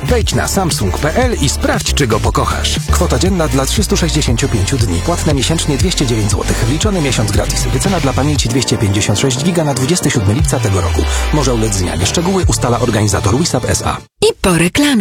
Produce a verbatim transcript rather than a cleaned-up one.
Wejdź na samsung kropka p l i sprawdź, czy go pokochasz. Kwota dzienna dla trzystu sześćdziesięciu pięciu dni. Płatne miesięcznie dwieście dziewięć złotych. Wliczony miesiąc gratis. Wycena dla pamięci dwieście pięćdziesiąt sześć giga na dwudziestego siódmego lipca tego roku. Może ulec zmianie. Szczegóły ustala organizator Wisap S A. I po reklamie.